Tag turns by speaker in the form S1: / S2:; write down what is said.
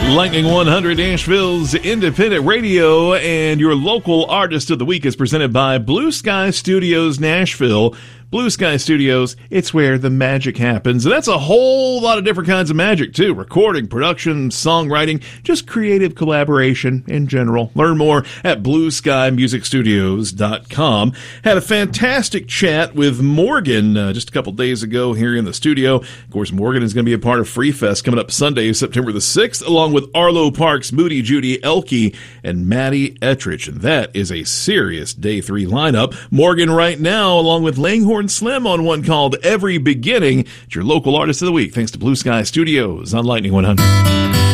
S1: Lightning 100, Nashville's independent radio, and your local artist of the week is presented by Blue Sky Studios Nashville. Blue Sky Studios, it's where the magic happens. And that's a whole lot of different kinds of magic, too. Recording, production, songwriting, just creative collaboration in general. Learn more at blueskymusicstudios.com. Had a fantastic chat with Morgan just a couple days ago here in the studio. Of course, Morgan is going to be a part of Free Fest coming up Sunday, September the 6th, along with Arlo Parks, Moody Judy Elke, and Maddie Ettrich. And that is a serious Day 3 lineup. Morgan right now, along with Langhorne Slim on one called Every Beginning. It's your local artist of the week, thanks to Blue Sky Studios on Lightning 100.